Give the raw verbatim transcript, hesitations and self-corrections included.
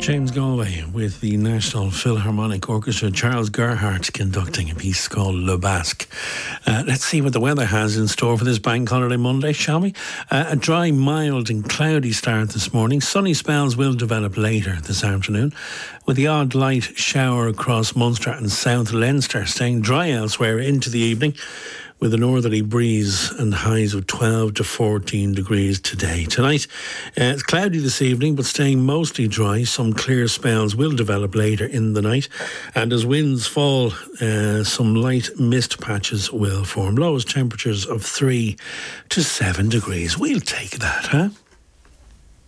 James Galway with the National Philharmonic Orchestra, Charles Gerhardt conducting a piece called Le Basque. Uh, let's see what the weather has in store for this bank holiday Monday, shall we? Uh, a dry, mild and cloudy start this morning. Sunny spells will develop later this afternoon, with the odd light shower across Munster and South Leinster, staying dry elsewhere into the evening, with a northerly breeze and highs of twelve to fourteen degrees today. Tonight, uh, it's cloudy this evening, but staying mostly dry. Some clear spells will develop later in the night. And as winds fall, uh, some light mist patches will form. Lowest temperatures of three to seven degrees. We'll take that, huh?